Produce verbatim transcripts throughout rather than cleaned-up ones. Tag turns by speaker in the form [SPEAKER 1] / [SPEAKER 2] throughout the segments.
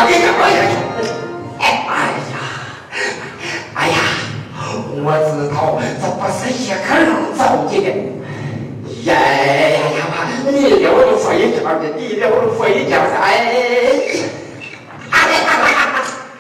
[SPEAKER 1] 我给你我也哎呀哎呀，我知道这不是一个人造的。呀呀呀嘛，你溜了飞脚的，你溜了飞脚的，哎，哎呀，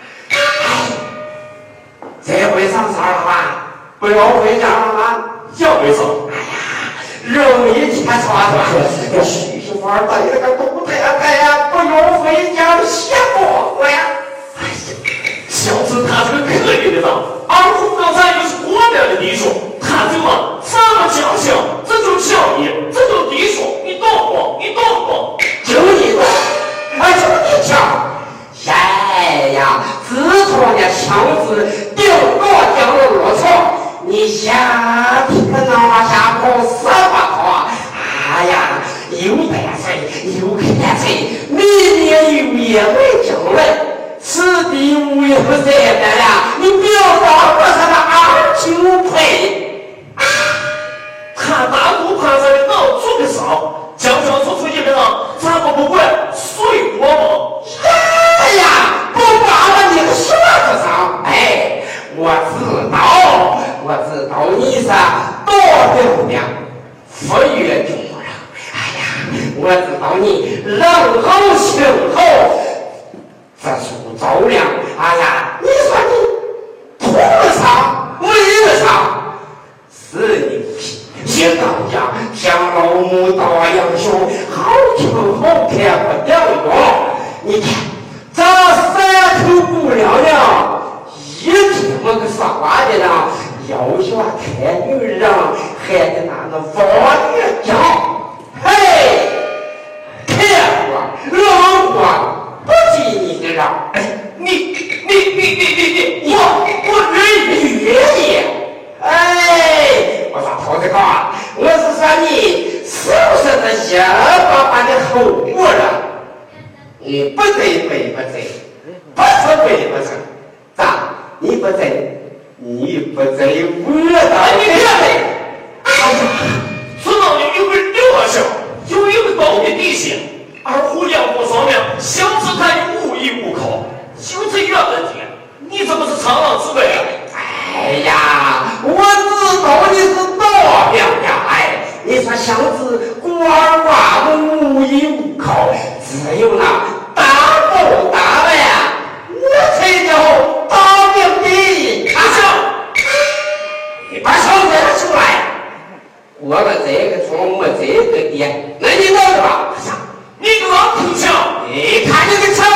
[SPEAKER 1] 这回上山了吧？不要回家了吗？
[SPEAKER 2] 要回上。
[SPEAKER 1] 哎呀，容易切穿了，这媳妇儿带了个肚太太呀，不用回家歇过我呀。
[SPEAKER 2] 哎呀，小子他是个可怜的人，二虎刚才又是过来的弟兄，他就啊这么讲究，这就教义，这就弟兄，你懂不？你懂不？
[SPEAKER 1] 就你懂，我就你讲。哎呀，自从那枪子丢过江的骆驼，你下天拿下坡十八坡，哎呀，又得罪又看罪，明年又也没挣了。此地无有这的了，你不要当我什么二九配。
[SPEAKER 2] 他大肚盘上的脑做的少，将将做出一个人，咱们不管睡我吗？
[SPEAKER 1] 哎呀，不把了你个舌头上，哎，我知道，我知道你是多漂亮，富裕中人。哎呀，我知道你人好心厚。这属周量，哎呀，你说你图了啥？为了啥？是你一当家像老母大英雄，好听好看不掉用。你看这三口姑娘娘，一这么个说话的人，要学看女人，还得拿那王月讲，嘿，看我让我。不记你的人，
[SPEAKER 2] 哎，你你你你你你，
[SPEAKER 1] 我我愿意愿意。哎，我说头子哥，我是说你是不是这些爸爸的后母了？你不对对不对？不是对不是？咋？你不对，你不对，我的你别对。
[SPEAKER 2] 哎呀，知道你有个六啊小，有一个高的底线。而胡两国上面，小子他又无依无靠，就这样的天，你怎么是长浪之辈啊？
[SPEAKER 1] 哎呀，我知道你是多漂亮，哎，你说小子孤儿寡母无依无靠，只有那大富大贵啊，我才叫大名第一。阿笑，你把手拿出来，我们这个庄没这个店，那你弄的吧？
[SPEAKER 2] 你个老土枪！
[SPEAKER 1] 你看你个枪！